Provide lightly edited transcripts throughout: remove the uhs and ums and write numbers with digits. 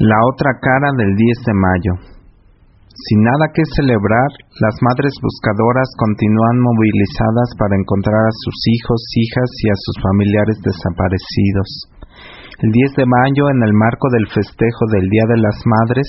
La otra cara del 10 de mayo. Sin nada que celebrar, las madres buscadoras continúan movilizadas para encontrar a sus hijos, hijas y a sus familiares desaparecidos. El 10 de mayo, en el marco del festejo del Día de las Madres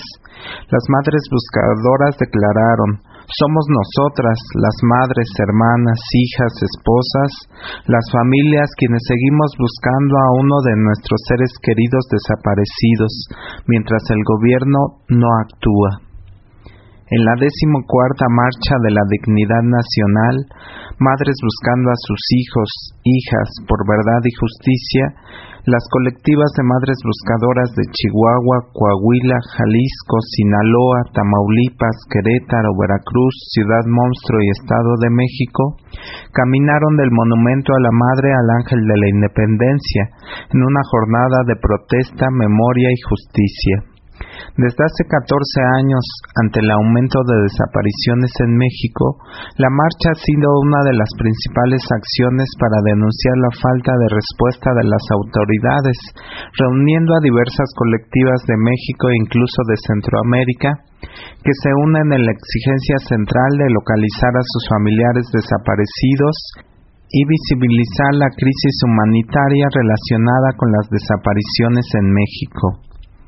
buscadoras declararon: somos nosotras, las madres, hermanas, hijas, esposas, las familias quienes seguimos buscando a uno de nuestros seres queridos desaparecidos, mientras el gobierno no actúa. En la 14ª Marcha de la Dignidad Nacional, Madres Buscando a sus hijos, hijas, por verdad y justicia, las colectivas de madres buscadoras de Chihuahua, Coahuila, Jalisco, Sinaloa, Tamaulipas, Querétaro, Veracruz, Ciudad Monstruo y Estado de México caminaron del Monumento a la Madre al Ángel de la Independencia en una jornada de protesta, memoria y justicia. Desde hace 14 años, ante el aumento de desapariciones en México, la marcha ha sido una de las principales acciones para denunciar la falta de respuesta de las autoridades, reuniendo a diversas colectivas de México e incluso de Centroamérica, que se unen en la exigencia central de localizar a sus familiares desaparecidos y visibilizar la crisis humanitaria relacionada con las desapariciones en México.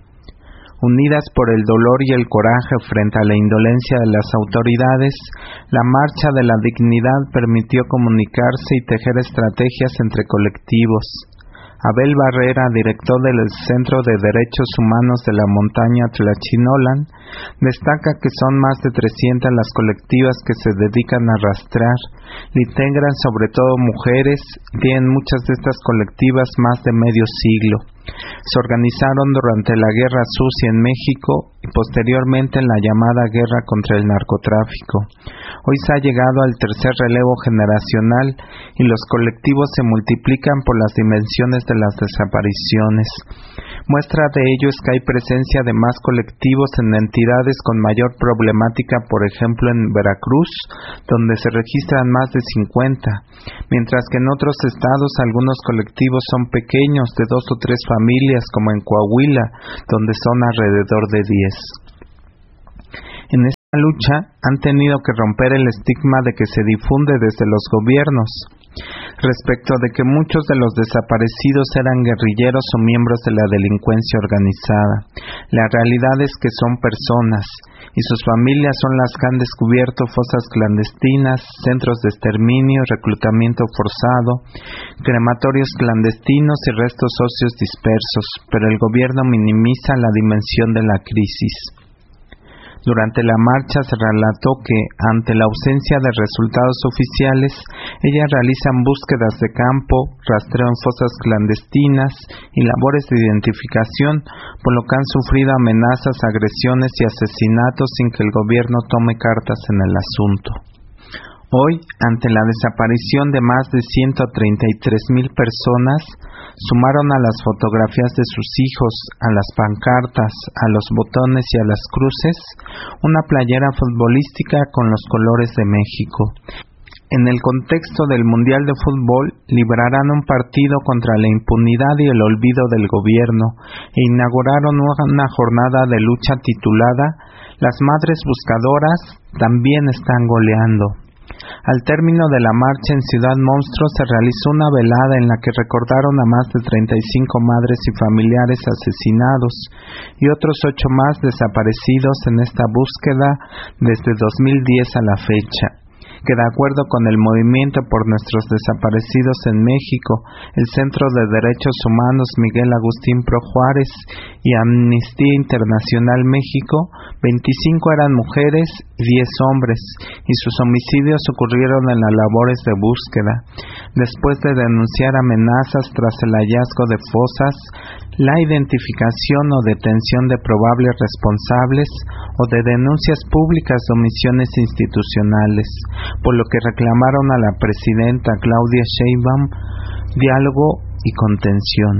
Unidas por el dolor y el coraje frente a la indolencia de las autoridades, la Marcha de la Dignidad permitió comunicarse y tejer estrategias entre colectivos. Abel Barrera, director del Centro de Derechos Humanos de la Montaña Tlachinolan, destaca que son más de 300 las colectivas que se dedican a rastrear, le integran sobre todo mujeres, y tienen muchas de estas colectivas más de medio siglo. Se organizaron durante la Guerra Sucia en México y posteriormente en la llamada Guerra contra el Narcotráfico. Hoy se ha llegado al tercer relevo generacional y los colectivos se multiplican por las dimensiones de las desapariciones. Muestra de ello es que hay presencia de más colectivos en entidades con mayor problemática, por ejemplo en Veracruz, donde se registran más de 50, mientras que en otros estados algunos colectivos son pequeños, de 2 o 3 familias, como en Coahuila, donde son alrededor de 10. En esta lucha han tenido que romper el estigma de que se difunde desde los gobiernos, respecto de que muchos de los desaparecidos eran guerrilleros o miembros de la delincuencia organizada. La realidad es que son personas, y sus familias son las que han descubierto fosas clandestinas, centros de exterminio, reclutamiento forzado, crematorios clandestinos y restos óseos dispersos, pero el gobierno minimiza la dimensión de la crisis. Durante la marcha se relató que, ante la ausencia de resultados oficiales, ellas realizan búsquedas de campo, rastreo en fosas clandestinas y labores de identificación, por lo que han sufrido amenazas, agresiones y asesinatos sin que el gobierno tome cartas en el asunto. Hoy, ante la desaparición de más de 133,000 personas, sumaron a las fotografías de sus hijos, a las pancartas, a los botones y a las cruces, una playera futbolística con los colores de México. En el contexto del Mundial de Fútbol, librarán un partido contra la impunidad y el olvido del gobierno e inauguraron una jornada de lucha titulada "Las Madres Buscadoras también están goleando". Al término de la marcha en Ciudad Monstruo se realizó una velada en la que recordaron a más de 35 madres y familiares asesinados y otros 8 más desaparecidos en esta búsqueda desde 2010 a la fecha, que de acuerdo con el Movimiento por Nuestros Desaparecidos en México, el Centro de Derechos Humanos Miguel Agustín Pro Juárez y Amnistía Internacional México, 25 eran mujeres y 10 hombres, y sus homicidios ocurrieron en las labores de búsqueda. Después de denunciar amenazas tras el hallazgo de fosas, la identificación o detención de probables responsables o de denuncias públicas de omisiones institucionales, por lo que reclamaron a la presidenta Claudia Sheinbaum diálogo y contención.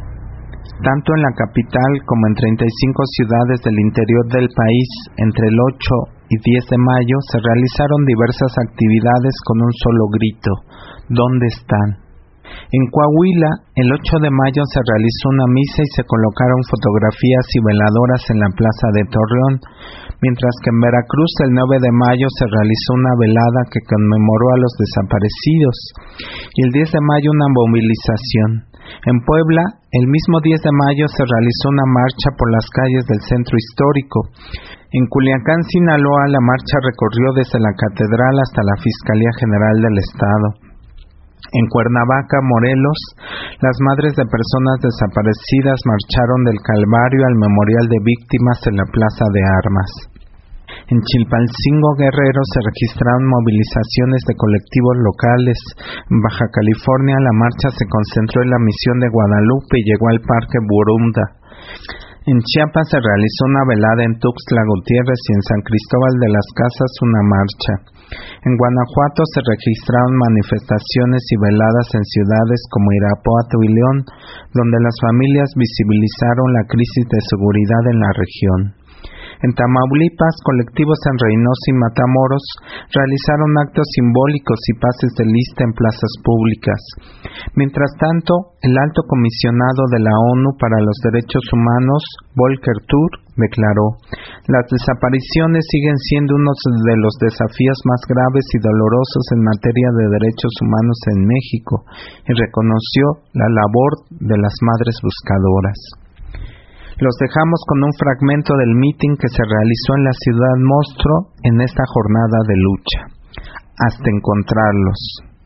Tanto en la capital como en 35 ciudades del interior del país, entre el 8 y 10 de mayo, se realizaron diversas actividades con un solo grito: ¿dónde están? En Coahuila, el 8 de mayo se realizó una misa y se colocaron fotografías y veladoras en la plaza de Torreón, mientras que en Veracruz el 9 de mayo se realizó una velada que conmemoró a los desaparecidos y el 10 de mayo una movilización. En Puebla, el mismo 10 de mayo se realizó una marcha por las calles del centro histórico. En Culiacán, Sinaloa, la marcha recorrió desde la catedral hasta la Fiscalía General del Estado. En Cuernavaca, Morelos, las madres de personas desaparecidas marcharon del Calvario al Memorial de Víctimas en la Plaza de Armas. En Chilpancingo, Guerrero, se registraron movilizaciones de colectivos locales. En Baja California, la marcha se concentró en la Misión de Guadalupe y llegó al Parque Burunda. En Chiapas se realizó una velada en Tuxtla Gutiérrez y en San Cristóbal de las Casas una marcha. En Guanajuato se registraron manifestaciones y veladas en ciudades como Irapuato y León, donde las familias visibilizaron la crisis de seguridad en la región. En Tamaulipas, colectivos en Reynosa y Matamoros realizaron actos simbólicos y pases de lista en plazas públicas. Mientras tanto, el alto comisionado de la ONU para los Derechos Humanos, Volker Turk, declaró: las desapariciones siguen siendo uno de los desafíos más graves y dolorosos en materia de derechos humanos en México, y reconoció la labor de las madres buscadoras. Los dejamos con un fragmento del mitin que se realizó en la ciudad monstruo en esta jornada de lucha. Hasta encontrarlos.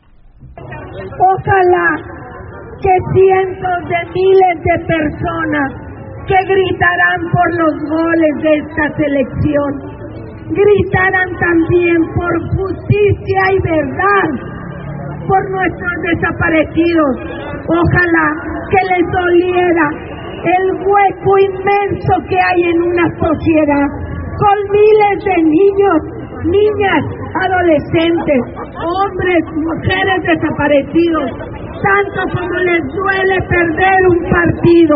Ojalá que cientos de miles de personas que gritarán por los goles de esta selección, gritarán también por justicia y verdad por nuestros desaparecidos. Ojalá que les doliera el hueco inmenso que hay en una sociedad con miles de niños, niñas, adolescentes, hombres, mujeres desaparecidos, tanto como les duele perder un partido.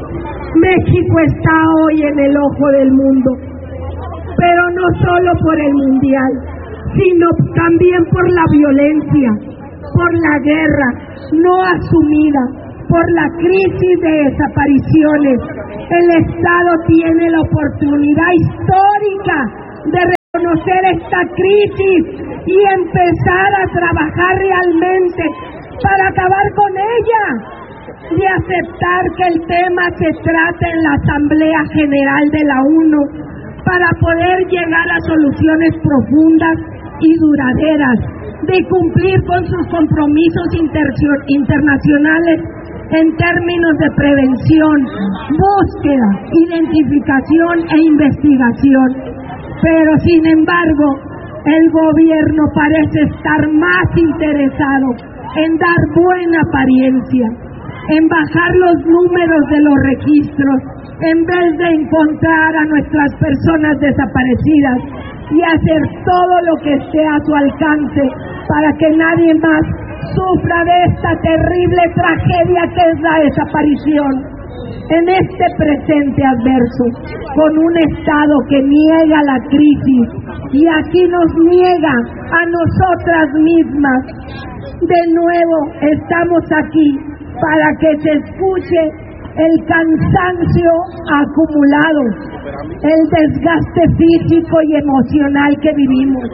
México está hoy en el ojo del mundo, pero no solo por el mundial, sino también por la violencia, por la guerra no asumida, por la crisis de desapariciones. El Estado tiene la oportunidad histórica de reconocer esta crisis y empezar a trabajar realmente para acabar con ella, y aceptar que el tema se trate en la Asamblea General de la ONU para poder llegar a soluciones profundas y duraderas, de cumplir con sus compromisos internacionales en términos de prevención, búsqueda, identificación e investigación. Pero sin embargo, el gobierno parece estar más interesado en dar buena apariencia, en bajar los números de los registros, en vez de encontrar a nuestras personas desaparecidas y hacer todo lo que esté a su alcance para que nadie más sufra de esta terrible tragedia que es la desaparición. En este presente adverso, con un Estado que niega la crisis y aquí nos niega a nosotras mismas, de nuevo estamos aquí para que se escuche el cansancio acumulado, el desgaste físico y emocional que vivimos.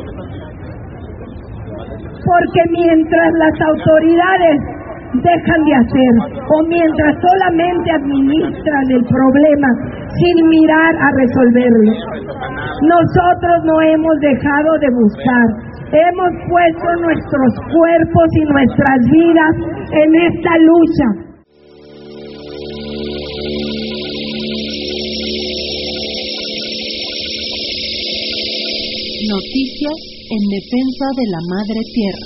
Porque mientras las autoridades dejan de hacer, o mientras solamente administran el problema sin mirar a resolverlo, nosotros no hemos dejado de buscar. Hemos puesto nuestros cuerpos y nuestras vidas en esta lucha. Noticias en defensa de la Madre Tierra.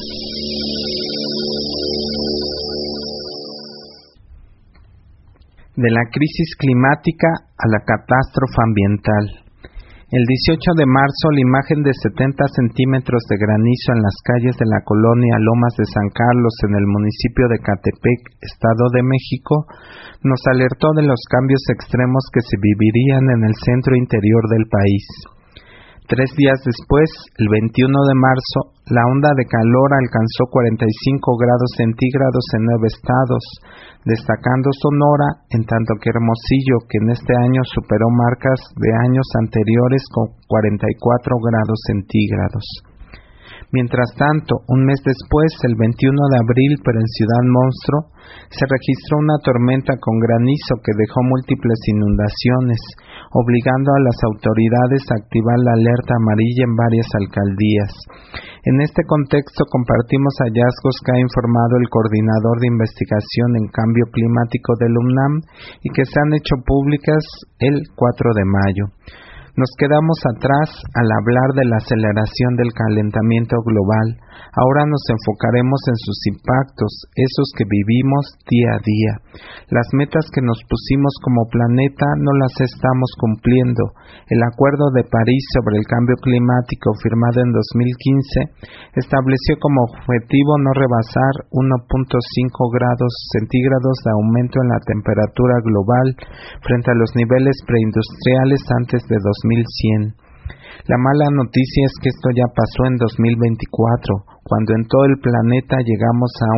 De la crisis climática a la catástrofe ambiental. El 18 de marzo, la imagen de 70 centímetros de granizo en las calles de la colonia Lomas de San Carlos, en el municipio de Catepec, Estado de México, nos alertó de los cambios extremos que se vivirían en el centro interior del país. 3 días después, el 21 de marzo, la onda de calor alcanzó 45 grados centígrados en 9 estados, destacando Sonora, en tanto que Hermosillo, que en este año superó marcas de años anteriores con 44 grados centígrados. Mientras tanto, un mes después, el 21 de abril, pero en Ciudad Monstruo, se registró una tormenta con granizo que dejó múltiples inundaciones, obligando a las autoridades a activar la alerta amarilla en varias alcaldías. En este contexto compartimos hallazgos que ha informado el coordinador de investigación en cambio climático del UNAM y que se han hecho públicas el 4 de mayo. Nos quedamos atrás al hablar de la aceleración del calentamiento global. Ahora nos enfocaremos en sus impactos, esos que vivimos día a día. Las metas que nos pusimos como planeta no las estamos cumpliendo. El Acuerdo de París sobre el cambio climático, firmado en 2015, estableció como objetivo no rebasar 1.5 grados centígrados de aumento en la temperatura global frente a los niveles preindustriales antes de 2100. La mala noticia es que esto ya pasó en 2024, cuando en todo el planeta llegamos a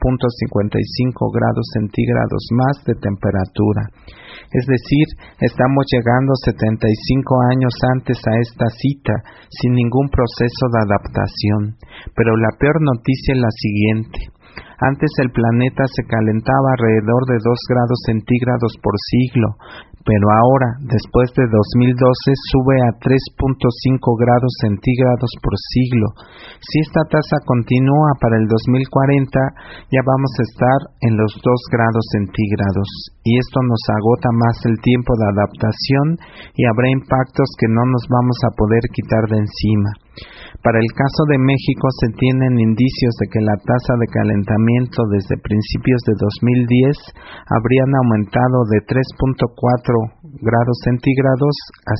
1.55 grados centígrados más de temperatura. Es decir, estamos llegando 75 años antes a esta cita, sin ningún proceso de adaptación. Pero la peor noticia es la siguiente. Antes el planeta se calentaba alrededor de 2 grados centígrados por siglo, pero ahora, después de 2012, sube a 3.5 grados centígrados por siglo. Si esta tasa continúa para el 2040, ya vamos a estar en los 2 grados centígrados, y esto nos agota más el tiempo de adaptación y habrá impactos que no nos vamos a poder quitar de encima. Para el caso de México se tienen indicios de que la tasa de calentamiento desde principios de 2010 habrían aumentado de 3.4 grados centígrados a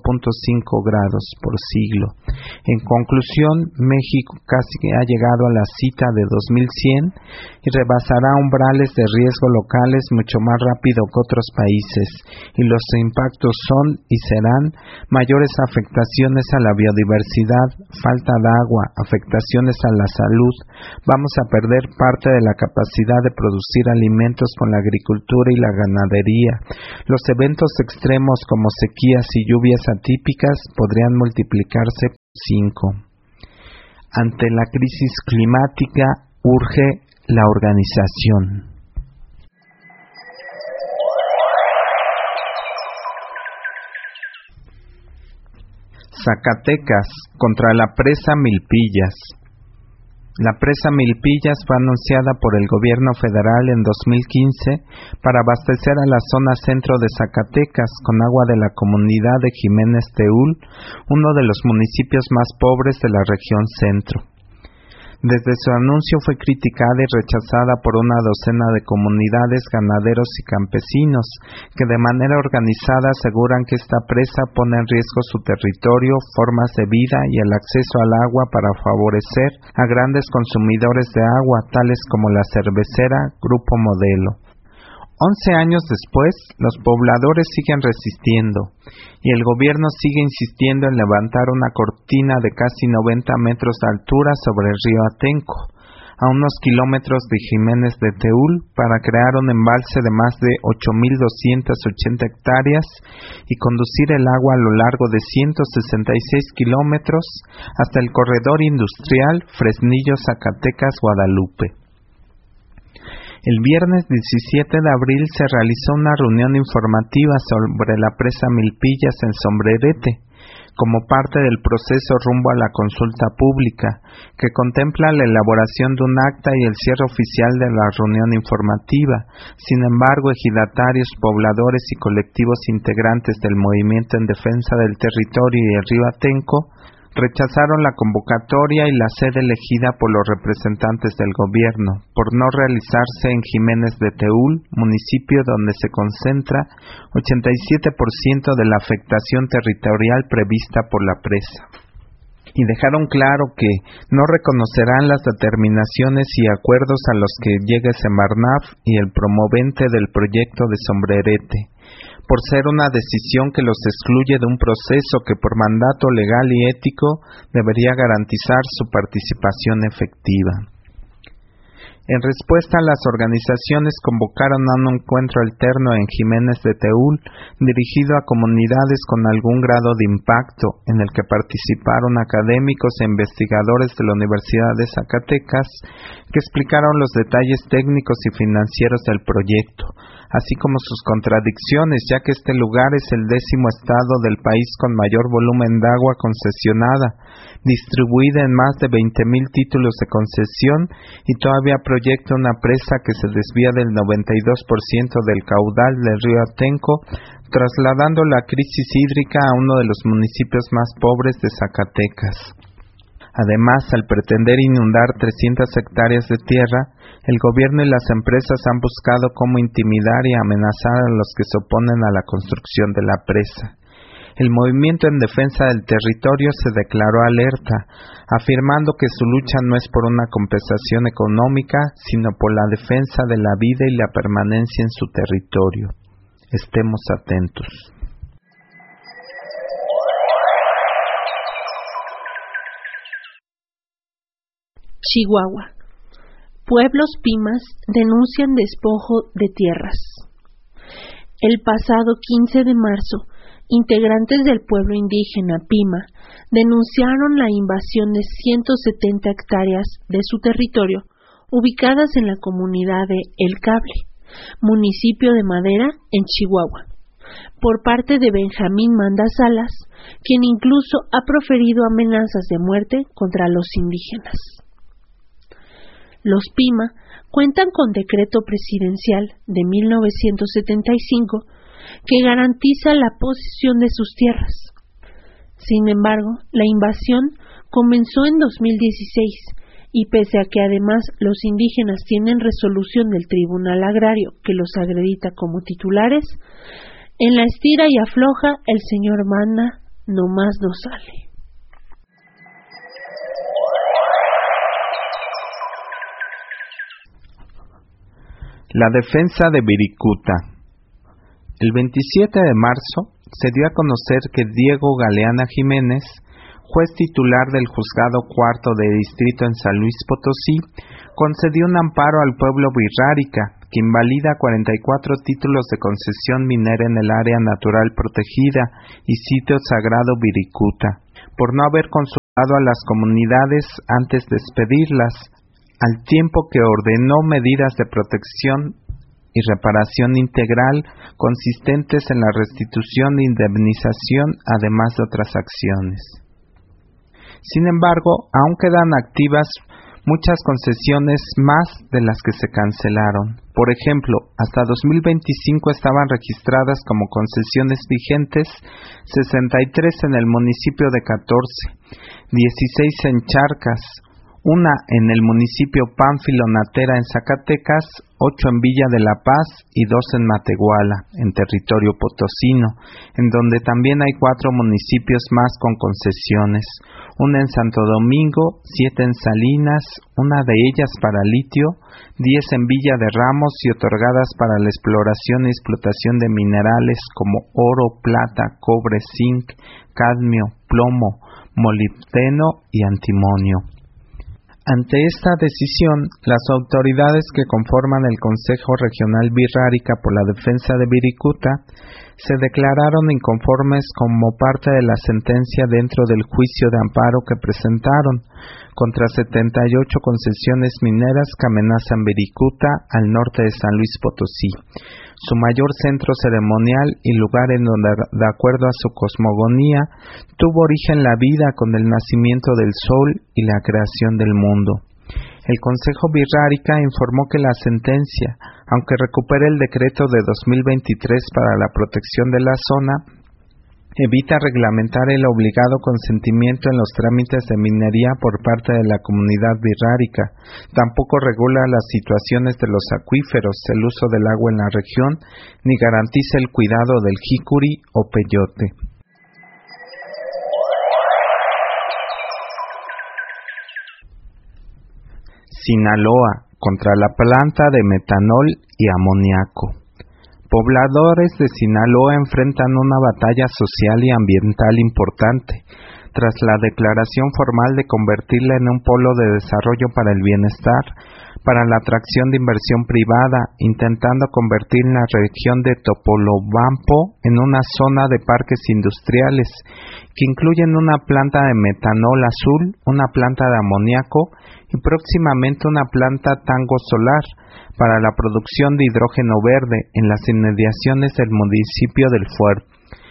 5.5 grados por siglo. En conclusión, México casi ha llegado a la cita de 2100 y rebasará umbrales de riesgo locales mucho más rápido que otros países, y los impactos son y serán mayores afectaciones a la biodiversidad, falta de agua, afectaciones a la salud. Vamos a perder parte de la capacidad de producir alimentos con la agricultura y la ganadería. Los eventos extremos como sequías y lluvias atípicas podrían multiplicarse por 5. Ante la crisis climática urge la organización. Zacatecas contra la presa Milpillas. La presa Milpillas fue anunciada por el gobierno federal en 2015 para abastecer a la zona centro de Zacatecas con agua de la comunidad de Jiménez Teúl, uno de los municipios más pobres de la región centro. Desde su anuncio fue criticada y rechazada por una docena de comunidades, ganaderos y campesinos, que de manera organizada aseguran que esta presa pone en riesgo su territorio, formas de vida y el acceso al agua para favorecer a grandes consumidores de agua, tales como la cervecera Grupo Modelo. 11 años después, los pobladores siguen resistiendo y el gobierno sigue insistiendo en levantar una cortina de casi 90 metros de altura sobre el río Atenco, a unos kilómetros de Jiménez de Teúl, para crear un embalse de más de 8.280 hectáreas y conducir el agua a lo largo de 166 kilómetros hasta el corredor industrial Fresnillo-Zacatecas-Guadalupe. El viernes 17 de abril se realizó una reunión informativa sobre la presa Milpillas en Sombrerete, como parte del proceso rumbo a la consulta pública, que contempla la elaboración de un acta y el cierre oficial de la reunión informativa. Sin embargo, ejidatarios, pobladores y colectivos integrantes del movimiento en defensa del territorio y el río Atenco rechazaron la convocatoria y la sede elegida por los representantes del gobierno, por no realizarse en Jiménez de Teúl, municipio donde se concentra 87% de la afectación territorial prevista por la presa. Y dejaron claro que no reconocerán las determinaciones y acuerdos a los que llegue Semarnat y el promovente del proyecto de Sombrerete, por ser una decisión que los excluye de un proceso que por mandato legal y ético debería garantizar su participación efectiva. En respuesta, las organizaciones convocaron a un encuentro alterno en Jiménez de Teúl, dirigido a comunidades con algún grado de impacto, en el que participaron académicos e investigadores de la Universidad de Zacatecas, que explicaron los detalles técnicos y financieros del proyecto, así como sus contradicciones, ya que este lugar es el 10º estado del país con mayor volumen de agua concesionada, distribuida en más de 20,000 títulos de concesión, y todavía proyecta una presa que se desvía del 92% del caudal del río Atenco, trasladando la crisis hídrica a uno de los municipios más pobres de Zacatecas. Además, al pretender inundar 300 hectáreas de tierra, el gobierno y las empresas han buscado cómo intimidar y amenazar a los que se oponen a la construcción de la presa. El movimiento en defensa del territorio se declaró alerta, afirmando que su lucha no es por una compensación económica, sino por la defensa de la vida y la permanencia en su territorio. Estemos atentos. Chihuahua. Pueblos Pimas denuncian despojo de tierras. El pasado 15 de marzo, integrantes del pueblo indígena Pima denunciaron la invasión de 170 hectáreas de su territorio, ubicadas en la comunidad de El Cable, municipio de Madera, en Chihuahua, por parte de Benjamín Manda Salas, quien incluso ha proferido amenazas de muerte contra los indígenas. Los Pima cuentan con decreto presidencial de 1975 que garantiza la posesión de sus tierras. Sin embargo, la invasión comenzó en 2016 y pese a que además los indígenas tienen resolución del Tribunal Agrario que los acredita como titulares, en la estira y afloja el señor Manda nomás no sale. La defensa de Viricuta. El 27 de marzo se dio a conocer que Diego Galeana Jiménez, juez titular del Juzgado Cuarto de Distrito en San Luis Potosí, concedió un amparo al pueblo Virrárica, que invalida 44 títulos de concesión minera en el área natural protegida y sitio sagrado Viricuta, por no haber consultado a las comunidades antes de expedirlas, al tiempo que ordenó medidas de protección y reparación integral consistentes en la restitución e indemnización, además de otras acciones. Sin embargo, aún quedan activas muchas concesiones más de las que se cancelaron. Por ejemplo, hasta 2025 estaban registradas como concesiones vigentes 63 en el municipio de 14, 16 en Charcas, una en el municipio Pánfilo Natera en Zacatecas, 8 en Villa de la Paz y 2 en Matehuala, en territorio potosino, en donde también hay 4 municipios más con concesiones, una en Santo Domingo, 7 en Salinas, una de ellas para litio, 10 en Villa de Ramos y otorgadas para la exploración y explotación de minerales como oro, plata, cobre, zinc, cadmio, plomo, molibdeno y antimonio. Ante esta decisión, las autoridades que conforman el Consejo Regional Virrárica por la Defensa de Viricuta se declararon inconformes como parte de la sentencia dentro del juicio de amparo que presentaron contra 78 concesiones mineras que amenazan Viricuta al norte de San Luis Potosí, su mayor centro ceremonial y lugar en donde, de acuerdo a su cosmogonía, tuvo origen la vida con el nacimiento del sol y la creación del mundo. El Consejo Virrárica informó que la sentencia, aunque recupera el decreto de 2023 para la protección de la zona, evita reglamentar el obligado consentimiento en los trámites de minería por parte de la comunidad virrárica, tampoco regula las situaciones de los acuíferos, el uso del agua en la región, ni garantiza el cuidado del jícuri o peyote. Sinaloa, contra la planta de metanol y amoníaco. Pobladores de Sinaloa enfrentan una batalla social y ambiental importante, tras la declaración formal de convertirla en un polo de desarrollo para el bienestar, para la atracción de inversión privada, intentando convertir la región de Topolobampo en una zona de parques industriales, que incluyen una planta de metanol azul, una planta de amoníaco y próximamente una planta tango solar para la producción de hidrógeno verde en las inmediaciones del municipio del Fuerte.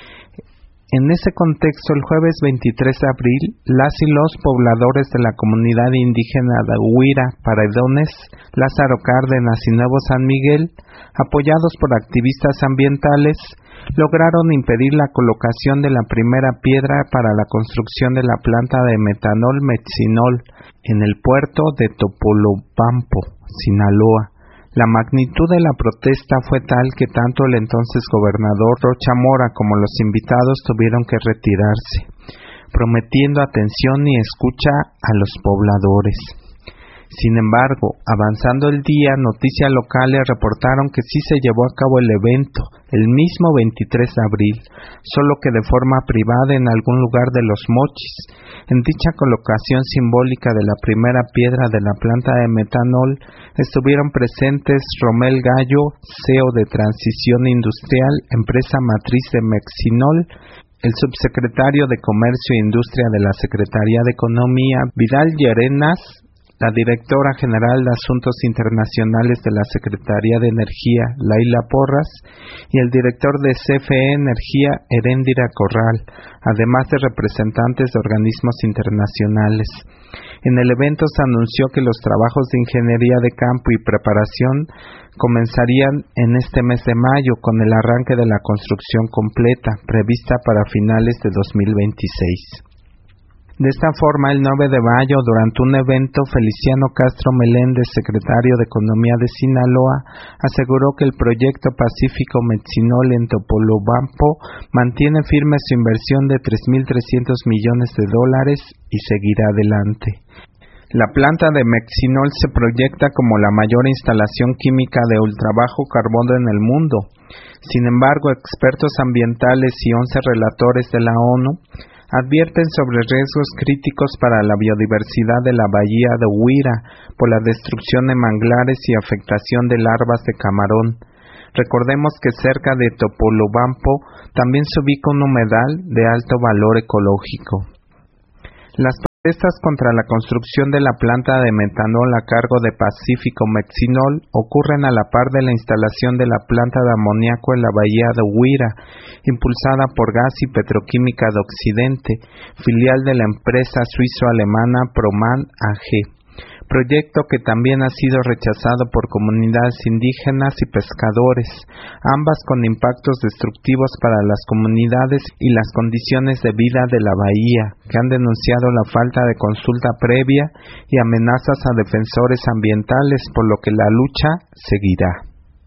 En ese contexto, el jueves 23 de abril, las y los pobladores de la comunidad indígena de Huira, Paredones, Lázaro Cárdenas y Nuevo San Miguel, apoyados por activistas ambientales, lograron impedir la colocación de la primera piedra para la construcción de la planta de metanol Metsinol en el puerto de Topolobampo, Sinaloa. La magnitud de la protesta fue tal que tanto el entonces gobernador Rocha Mora como los invitados tuvieron que retirarse, prometiendo atención y escucha a los pobladores. Sin embargo, avanzando el día, noticias locales reportaron que sí se llevó a cabo el evento, el mismo 23 de abril, solo que de forma privada en algún lugar de Los Mochis. En dicha colocación simbólica de la primera piedra de la planta de metanol, estuvieron presentes Romel Gallo, CEO de Transición Industrial, empresa matriz de Metsinol, el subsecretario de Comercio e Industria de la Secretaría de Economía, Vidal Llerenas, la directora general de Asuntos Internacionales de la Secretaría de Energía, Laila Porras, y el director de CFE Energía, Heréndira Corral, además de representantes de organismos internacionales. En el evento se anunció que los trabajos de ingeniería de campo y preparación comenzarían en este mes de mayo con el arranque de la construcción completa, prevista para finales de 2026. De esta forma, el 9 de mayo, durante un evento, Feliciano Castro Meléndez, secretario de Economía de Sinaloa, aseguró que el proyecto Pacífico Metsinol en Topolobampo mantiene firme su inversión de $3,300 millones y seguirá adelante. La planta de Metsinol se proyecta como la mayor instalación química de ultrabajo carbono en el mundo. Sin embargo, expertos ambientales y 11 relatores de la ONU advierten sobre riesgos críticos para la biodiversidad de la bahía de Huira por la destrucción de manglares y afectación de larvas de camarón. Recordemos que cerca de Topolobampo también se ubica un humedal de alto valor ecológico. Las protestas contra la construcción de la planta de metanol a cargo de Pacífico Metsinol ocurren a la par de la instalación de la planta de amoníaco en la bahía de Huira, impulsada por Gas y Petroquímica de Occidente, filial de la empresa suizo-alemana Proman AG. Proyecto que también ha sido rechazado por comunidades indígenas y pescadores, ambas con impactos destructivos para las comunidades y las condiciones de vida de la bahía, que han denunciado la falta de consulta previa y amenazas a defensores ambientales, por lo que la lucha seguirá.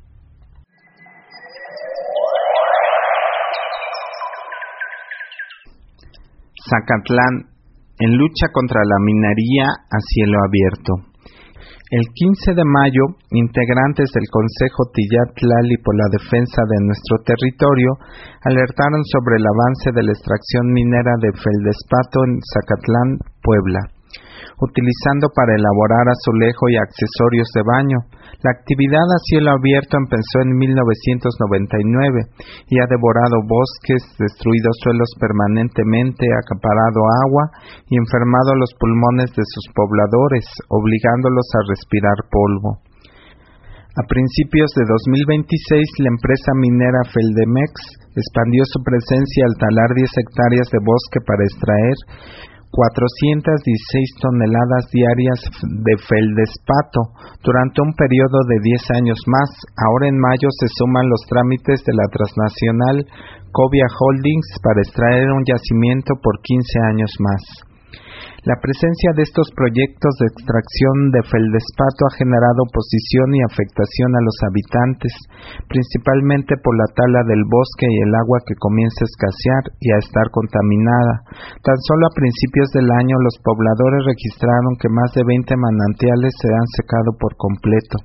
Zacatlán, en lucha contra la minería a cielo abierto. El 15 de mayo, integrantes del Consejo Tillatlali por la defensa de nuestro territorio alertaron sobre el avance de la extracción minera de feldespato en Zacatlán, Puebla, utilizando para elaborar azulejo y accesorios de baño. La actividad a cielo abierto empezó en 1999 y ha devorado bosques, destruido suelos permanentemente, acaparado agua y enfermado los pulmones de sus pobladores, obligándolos a respirar polvo. A principios de 2026, la empresa minera Feldemex expandió su presencia al talar 10 hectáreas de bosque para extraer 416 toneladas diarias de feldespato durante un periodo de 10 años más. Ahora en mayo se suman los trámites de la transnacional Cobia Holdings para extraer un yacimiento por 15 años más. La presencia de estos proyectos de extracción de feldespato ha generado oposición y afectación a los habitantes, principalmente por la tala del bosque y el agua que comienza a escasear y a estar contaminada. Tan solo a principios del año los pobladores registraron que más de 20 manantiales se han secado por completo.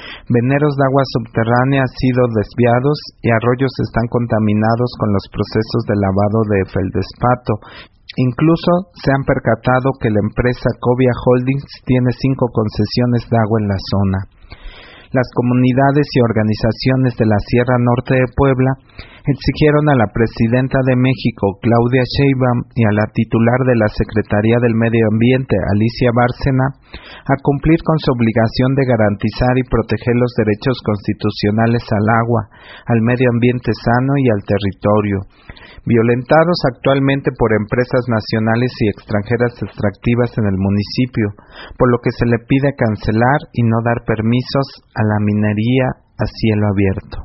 Veneros de agua subterránea han sido desviados y arroyos están contaminados con los procesos de lavado de feldespato. Incluso se han percatado que la empresa Covia Holdings tiene 5 concesiones de agua en la zona. Las comunidades y organizaciones de la Sierra Norte de Puebla exigieron a la presidenta de México, Claudia Sheinbaum, y a la titular de la Secretaría del Medio Ambiente, Alicia Bárcena, a cumplir con su obligación de garantizar y proteger los derechos constitucionales al agua, al medio ambiente sano y al territorio, violentados actualmente por empresas nacionales y extranjeras extractivas en el municipio, por lo que se le pide cancelar y no dar permisos a la minería a cielo abierto.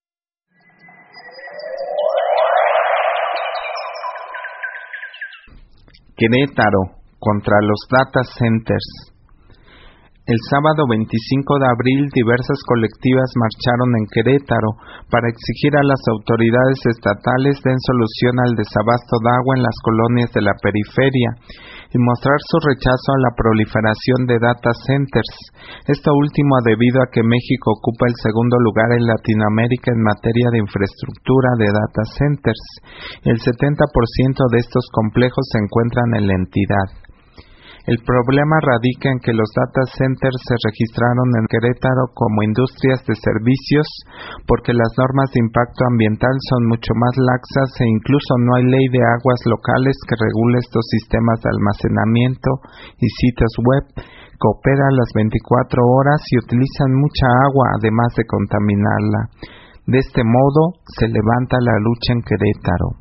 Querétaro contra los data centers. El sábado 25 de abril, diversas colectivas marcharon en Querétaro para exigir a las autoridades estatales den solución al desabasto de agua en las colonias de la periferia y mostrar su rechazo a la proliferación de data centers. Esto último debido a que México ocupa el segundo lugar en Latinoamérica en materia de infraestructura de data centers. El 70% de estos complejos se encuentran en la entidad. El problema radica en que los data centers se registraron en Querétaro como industrias de servicios porque las normas de impacto ambiental son mucho más laxas e incluso no hay ley de aguas locales que regule estos sistemas de almacenamiento y sitios web que operan las 24 horas y utilizan mucha agua además de contaminarla. De este modo se levanta la lucha en Querétaro.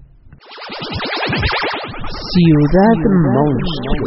Ciudad Monstruo.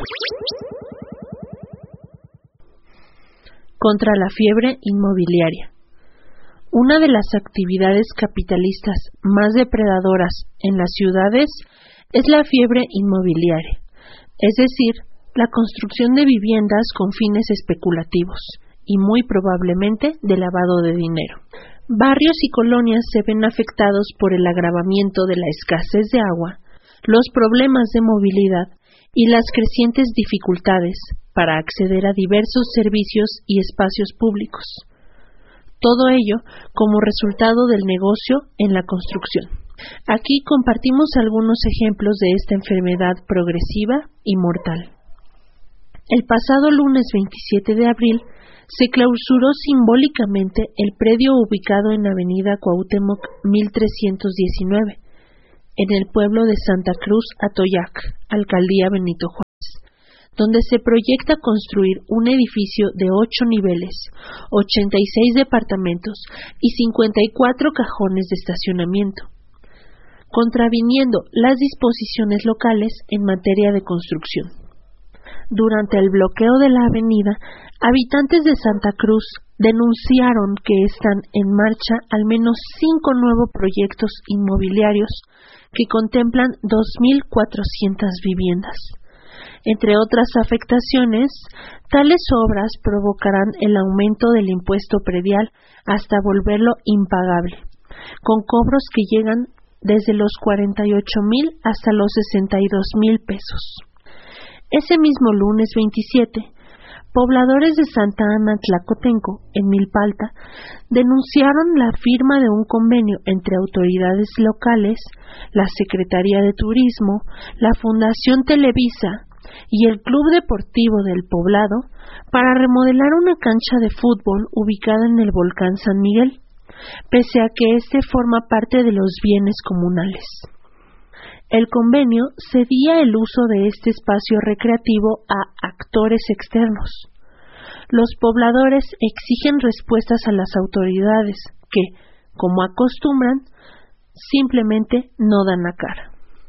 Contra la fiebre inmobiliaria. Una de las actividades capitalistas más depredadoras en las ciudades es la fiebre inmobiliaria, es decir, la construcción de viviendas con fines especulativos y muy probablemente de lavado de dinero. Barrios y colonias se ven afectados por el agravamiento de la escasez de agua, los problemas de movilidad y las crecientes dificultades para acceder a diversos servicios y espacios públicos. Todo ello como resultado del negocio en la construcción. Aquí compartimos algunos ejemplos de esta enfermedad progresiva y mortal. El pasado lunes 27 de abril se clausuró simbólicamente el predio ubicado en Avenida Cuauhtémoc 1319, en el pueblo de Santa Cruz Atoyac, Alcaldía Benito Juárez, donde se proyecta construir un edificio de 8 niveles, 86 departamentos y 54 cajones de estacionamiento, contraviniendo las disposiciones locales en materia de construcción. Durante el bloqueo de la avenida, habitantes de Santa Cruz denunciaron que están en marcha al menos 5 nuevos proyectos inmobiliarios que contemplan 2.400 viviendas. Entre otras afectaciones, tales obras provocarán el aumento del impuesto predial hasta volverlo impagable, con cobros que llegan desde los 48,000 hasta los 62,000 pesos. Ese mismo lunes 27, pobladores de Santa Ana Tlacotenco, en Milpalta, denunciaron la firma de un convenio entre autoridades locales, la Secretaría de Turismo, la Fundación Televisa y el Club Deportivo del Poblado para remodelar una cancha de fútbol ubicada en el volcán San Miguel, pese a que este forma parte de los bienes comunales. El convenio cedía el uso de este espacio recreativo a actores externos. Los pobladores exigen respuestas a las autoridades que, como acostumbran, simplemente no dan la cara.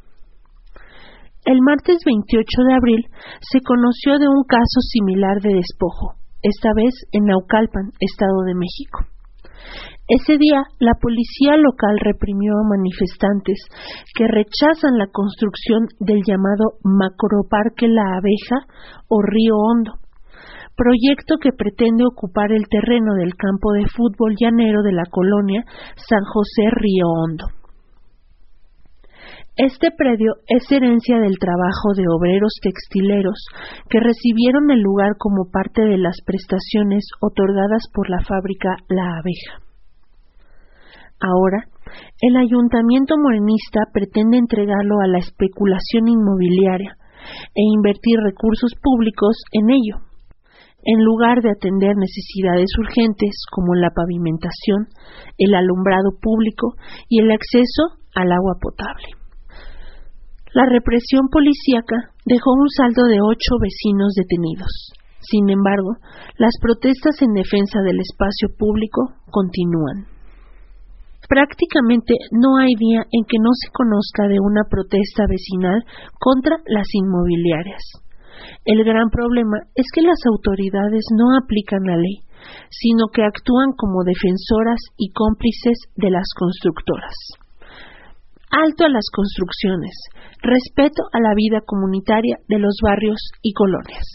El martes 28 de abril se conoció de un caso similar de despojo, esta vez en Naucalpan, Estado de México. Ese día, la policía local reprimió a manifestantes que rechazan la construcción del llamado Macroparque La Abeja o Río Hondo, proyecto que pretende ocupar el terreno del campo de fútbol llanero de la colonia San José Río Hondo. Este predio es herencia del trabajo de obreros textileros que recibieron el lugar como parte de las prestaciones otorgadas por la fábrica La Abeja. Ahora, el ayuntamiento morenista pretende entregarlo a la especulación inmobiliaria e invertir recursos públicos en ello, en lugar de atender necesidades urgentes como la pavimentación, el alumbrado público y el acceso al agua potable. La represión policíaca dejó un saldo de 8 vecinos detenidos. Sin embargo, las protestas en defensa del espacio público continúan. Prácticamente no hay día en que no se conozca de una protesta vecinal contra las inmobiliarias. El gran problema es que las autoridades no aplican la ley, sino que actúan como defensoras y cómplices de las constructoras. Alto a las construcciones, respeto a la vida comunitaria de los barrios y colonias.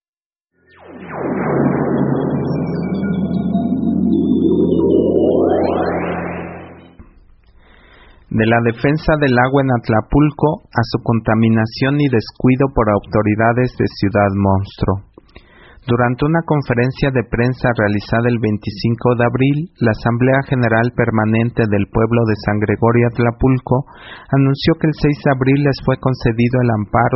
De la defensa del agua en Atlapulco a su contaminación y descuido por autoridades de Ciudad Monstruo. Durante una conferencia de prensa realizada el 25 de abril, la Asamblea General Permanente del pueblo de San Gregorio Atlapulco anunció que el 6 de abril les fue concedido el amparo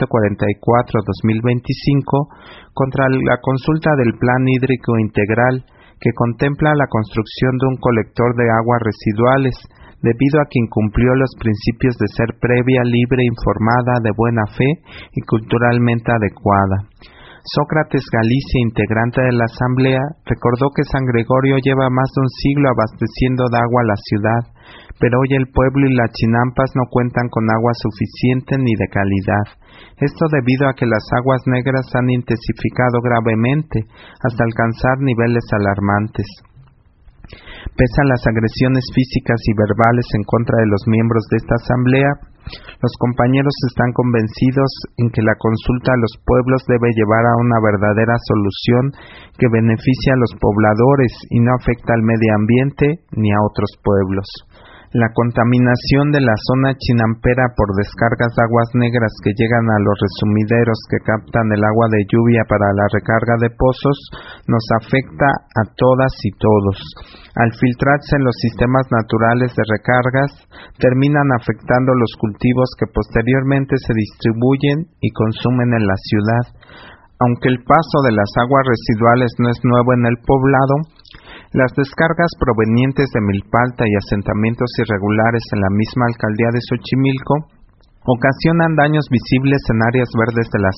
144-2025 contra la consulta del Plan Hídrico Integral, que contempla la construcción de un colector de aguas residuales, debido a que incumplió los principios de ser previa, libre, informada, de buena fe y culturalmente adecuada. Sócrates Galicia, integrante de la Asamblea, recordó que San Gregorio lleva más de un siglo abasteciendo de agua a la ciudad, pero hoy el pueblo y las chinampas no cuentan con agua suficiente ni de calidad. Esto debido a que las aguas negras han intensificado gravemente hasta alcanzar niveles alarmantes. Pese a las agresiones físicas y verbales en contra de los miembros de esta asamblea, los compañeros están convencidos en que la consulta a los pueblos debe llevar a una verdadera solución que beneficie a los pobladores y no afecta al medio ambiente ni a otros pueblos. La contaminación de la zona chinampera por descargas de aguas negras que llegan a los resumideros que captan el agua de lluvia para la recarga de pozos nos afecta a todas y todos. Al filtrarse en los sistemas naturales de recargas, terminan afectando los cultivos que posteriormente se distribuyen y consumen en la ciudad. Aunque el paso de las aguas residuales no es nuevo en el poblado, las descargas provenientes de Milpalta y asentamientos irregulares en la misma alcaldía de Xochimilco ocasionan daños visibles en áreas verdes de la